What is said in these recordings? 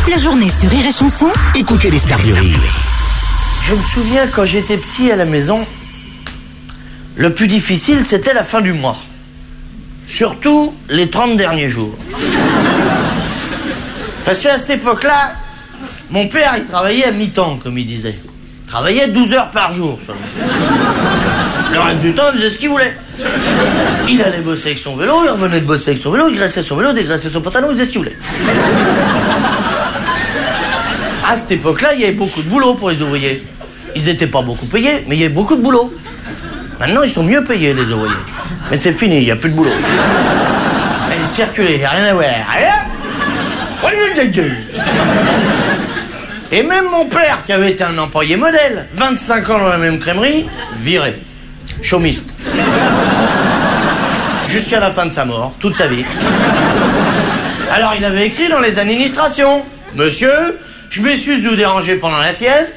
la journée sur Rire et Chanson, écoutez les stars du rire. Je me souviens quand j'étais petit à la maison, le plus difficile c'était la fin du mois. Surtout les 30 derniers jours. Parce qu'à cette époque-là, mon père il travaillait à mi-temps, comme il disait. Il travaillait 12 heures par jour seulement. Le reste du temps, il faisait ce qu'il voulait. Il allait bosser avec son vélo, il revenait de bosser avec son vélo, il graissait son vélo, dégraissait son pantalon, il faisait ce qu'il voulait. À cette époque-là, il y avait beaucoup de boulot pour les ouvriers. Ils n'étaient pas beaucoup payés, mais il y avait beaucoup de boulot. Maintenant, ils sont mieux payés, les ouvriers. Mais c'est fini, il n'y a plus de boulot. Ils circulaient, il n'y a rien à voir. Et même mon père, qui avait été un employé modèle, 25 ans dans la même crèmerie, viré. Chômiste. Jusqu'à la fin de sa mort, toute sa vie. Alors il avait écrit dans les administrations: Monsieur, je m'excuse de vous déranger pendant la sieste.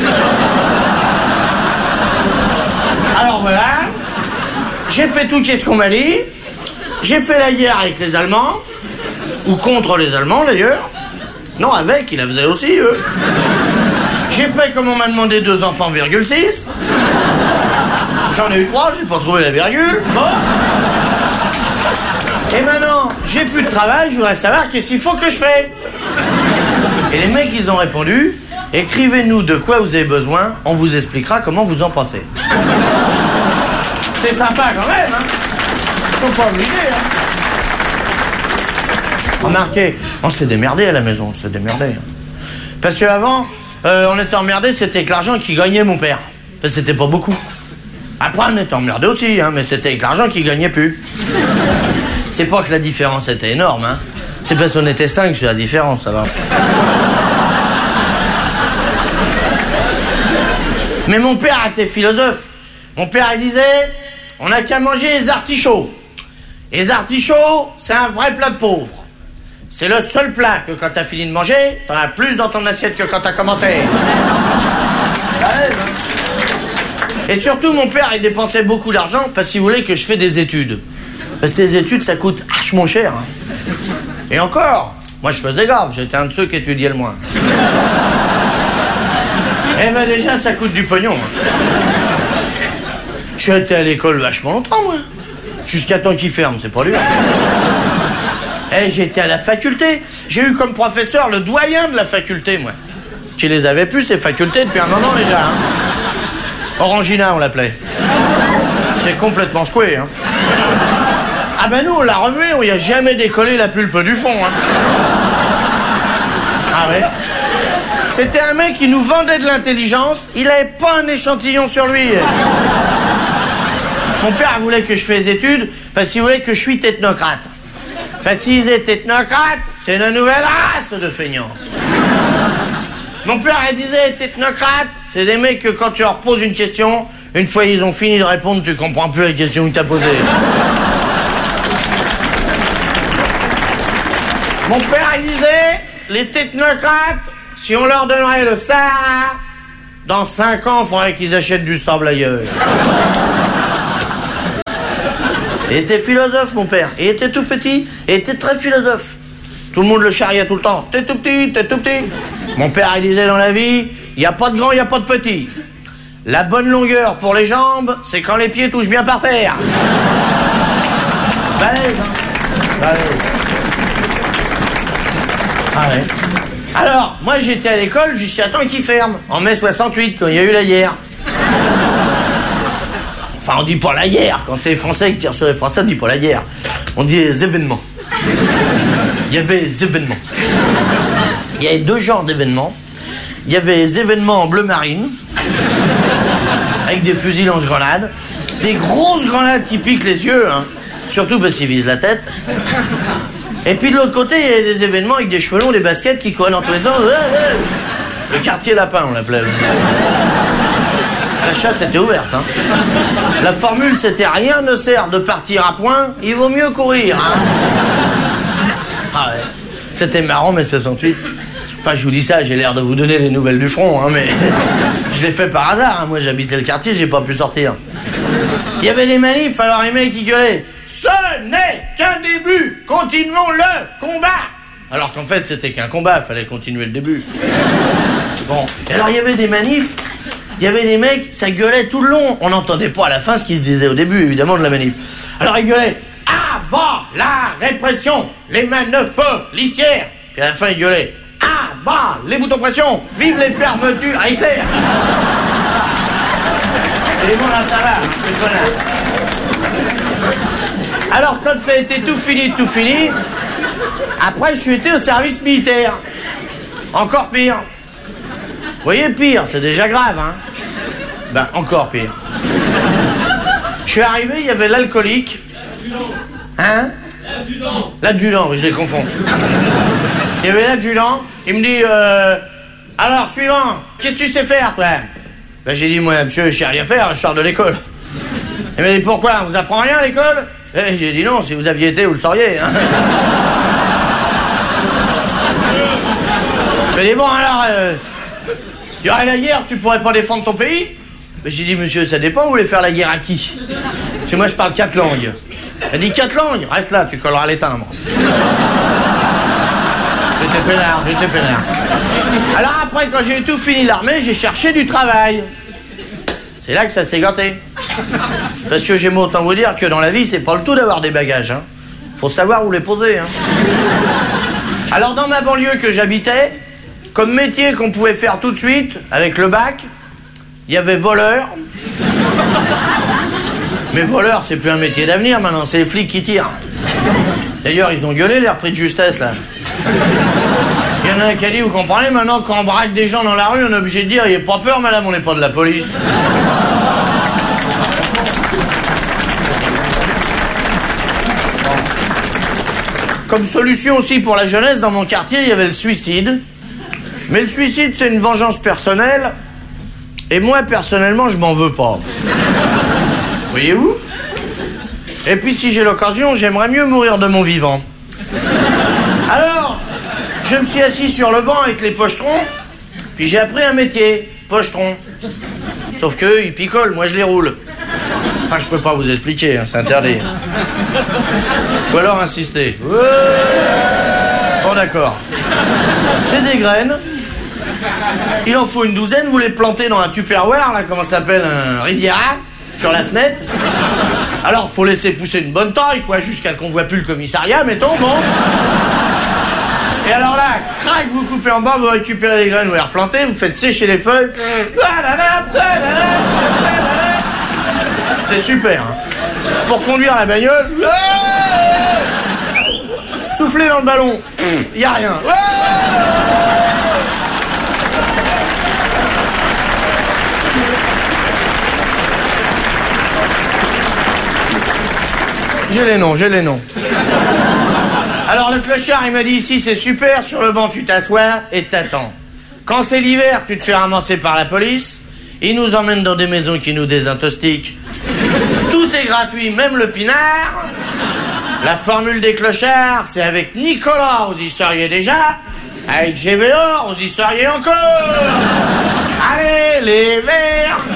Alors voilà, j'ai fait tout ce qu'on m'a dit. J'ai fait la guerre avec les Allemands, ou contre les Allemands d'ailleurs. Non, avec, il la faisait aussi, eux. J'ai fait comme on m'a demandé 2 enfants, 6. J'en ai eu 3, j'ai pas trouvé la virgule. Bon. Et maintenant, j'ai plus de travail, je voudrais savoir qu'est-ce qu'il faut que je fais. Et les mecs, ils ont répondu: écrivez-nous de quoi vous avez besoin, on vous expliquera comment vous en pensez. C'est sympa quand même, hein. Ils sont pas obligés, hein. Remarquez, on s'est démerdé à la maison, on s'est démerdé. Parce qu'avant, on était emmerdé, c'était que l'argent qu'il gagnait mon père. C'était pas beaucoup. Après, on était emmerdé aussi, hein, mais c'était avec l'argent qu'il gagnait plus. C'est pas que la différence était énorme, hein. C'est parce qu'on était 5 sur la différence, ça va. Mais mon père était philosophe. Mon père, il disait: on n'a qu'à manger les artichauts. Et les artichauts, c'est un vrai plat de pauvre. C'est le seul plat que quand t'as fini de manger, t'en as plus dans ton assiette que quand t'as commencé. Et surtout, mon père, il dépensait beaucoup d'argent parce qu'il voulait que je fasse des études. Parce que les études, ça coûte vachement cher. Hein. Et encore, moi je faisais grave, j'étais un de ceux qui étudiaient le moins. Eh ben déjà, ça coûte du pognon. J'ai été à l'école vachement longtemps, moi. Jusqu'à temps qu'il ferme, c'est pas lui. Eh, j'étais à la faculté. J'ai eu comme professeur le doyen de la faculté, moi. Qui les avait plus, ces facultés, depuis un moment déjà. Hein. Orangina, on l'appelait. C'est complètement secoué, hein. Ah ben nous, on l'a remué, on y a jamais décollé la pulpe du fond, hein. Ah ouais. C'était un mec qui nous vendait de l'intelligence, il avait pas un échantillon sur lui. Mon père voulait que je fasse des études parce qu'il voulait que je suis technocrate. Parce qu'ils étaient technocrates, c'est une nouvelle race de feignants. Mon père, il disait, technocrates, c'est des mecs que quand tu leur poses une question, une fois ils ont fini de répondre, tu comprends plus la question qu'il t'a posée. Mon père, il disait, les technocrates, si on leur donnerait le Sahara, dans 5 ans, il faudrait qu'ils achètent du sable ailleurs. Il était philosophe, mon père. Il était tout petit, il était très philosophe. Tout le monde le charriait tout le temps. T'es tout petit, t'es tout petit. Mon père, il disait dans la vie, il n'y a pas de grand, il n'y a pas de petit. La bonne longueur pour les jambes, c'est quand les pieds touchent bien par terre. Balèze, hein. Balèze. Ah ouais. Alors, moi j'étais à l'école jusqu'à temps qu'il ferme, en mai 68, quand il y a eu la guerre. Enfin, on dit pas la guerre, quand c'est les Français qui tirent sur les Français, on dit pas la guerre. On dit les événements. Il y avait des événements. Il y avait 2 genres d'événements. Il y avait les événements en bleu marine, avec des fusils lance-grenades, des grosses grenades qui piquent les yeux, hein, surtout parce qu'ils visent la tête. Et puis de l'autre côté, il y avait des événements avec des cheveux longs, des baskets qui couraient dans tous les sens. Le quartier lapin, on l'appelait. La chasse était ouverte, hein. La formule, c'était: rien ne sert de partir à point, il vaut mieux courir, hein. Ah ouais. C'était marrant, mai 68. Enfin, je vous dis ça, j'ai l'air de vous donner les nouvelles du front, hein, mais je l'ai fait par hasard, hein. Moi, j'habitais le quartier, j'ai pas pu sortir. Il y avait des manifs, alors les mecs, ils gueulaient: ce n'est qu'un début, continuons le combat. Alors qu'en fait, c'était qu'un combat, fallait continuer le début. Bon, et alors il y avait des manifs, il y avait des mecs, ça gueulait tout le long. On n'entendait pas à la fin ce qui se disait au début, évidemment, de la manif. Alors ils gueulaient « Ah bah la répression, les manœuvres policières !» Puis à la fin, ils gueulaient « Ah bah les boutons pression, vive les fermetures à Hitler !» Et bon, là, ça va, c'est connard. Alors, quand ça a été tout fini, après, je suis été au service militaire. Encore pire. Vous voyez, pire, c'est déjà grave, hein. Ben, encore pire. Je suis arrivé, il y avait l'alcoolique. Hein? L'adjudant, oui, je les confonds. Il y avait l'adjudant, il me dit, alors, suivant, qu'est-ce que tu sais faire, toi? Ben, j'ai dit, moi, monsieur, je sais rien faire, je sors de l'école. Il m'a dit, pourquoi? On vous apprend rien à l'école? Et j'ai dit, non, si vous aviez été, vous le sauriez, hein. Il m'a dit, bon, alors, il y aurait la guerre, tu pourrais pas défendre ton pays? Ben, j'ai dit, monsieur, ça dépend, vous voulez faire la guerre à qui? Parce que moi, je parle 4 langues. Elle dit, 4 langues? Reste là, tu colleras les timbres. J'étais peinard. Alors après, quand j'ai tout fini l'armée, j'ai cherché du travail. C'est là que ça s'est gâté. Parce que j'aime autant vous dire que dans la vie, c'est pas le tout d'avoir des bagages, hein. Faut savoir où les poser, hein. Alors dans ma banlieue que j'habitais, comme métier qu'on pouvait faire tout de suite, avec le bac, il y avait voleur. Mais voleur, c'est plus un métier d'avenir maintenant, c'est les flics qui tirent. D'ailleurs, ils ont gueulé les repris de justesse, là. Il y en a un qui a dit, vous comprenez, maintenant, quand on braque des gens dans la rue, on est obligé de dire, il n'y a pas peur, madame, on n'est pas de la police. Comme solution aussi pour la jeunesse, dans mon quartier, il y avait le suicide. Mais le suicide, c'est une vengeance personnelle. Et moi, personnellement, je m'en veux pas. Voyez-vous? Et puis, si j'ai l'occasion, j'aimerais mieux mourir de mon vivant. Alors, je me suis assis sur le banc avec les pochetrons, puis j'ai appris un métier, pochetron. Sauf qu'eux, ils picolent, moi je les roule. Enfin, je peux pas vous expliquer, hein, c'est interdit. Ou alors insister. Ouais. Bon, d'accord. C'est des graines. Il en faut une douzaine, vous les plantez dans un Tupperware, là, comment ça s'appelle, un Riviera, sur la fenêtre. Alors, faut laisser pousser une bonne taille, quoi, jusqu'à qu'on voit plus le commissariat, mettons, bon. Et alors là, crac, vous coupez en bas, vous récupérez les graines, vous les replantez, vous faites sécher les feuilles. C'est super, hein. Pour conduire la bagnole, soufflez dans le ballon, y a rien. J'ai les noms. Alors le clochard, il m'a dit, ici c'est super, sur le banc tu t'assois et t'attends. Quand c'est l'hiver, tu te fais ramasser par la police, ils nous emmènent dans des maisons qui nous désintoxiquent. Tout est gratuit, même le pinard. La formule des clochards, c'est avec Nicolas, vous y seriez déjà. Avec GVO, vous y seriez encore. Allez, les verts.